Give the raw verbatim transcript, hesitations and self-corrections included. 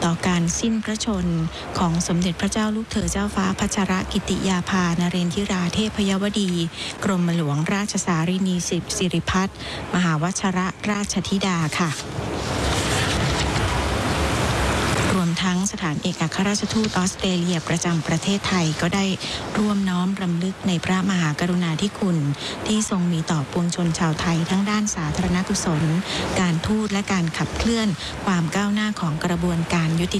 ต่อการสิ้นพระชนม์ของสมเด็จพระเจ้าลูกเธอเจ้าฟ้าพัชรกิติยาภานเรนทิราเทพยวดี กรมหลวงราชสารินีสิริพัฒน์มหาวชรราชธิดาค่ะรวมทั้งสถานเอกอัครราชทูตออสเตรเลียประจำประเทศไทยก็ได้ร่วมน้อมรำลึกในพระมหากรุณาธิคุณที่ทรงมีต่อปวงชนชาวไทยทั้งด้านสาธารณกุศลการทูตและการขับเคลื่อนความก้าวหน้าของกระบวนการยุติ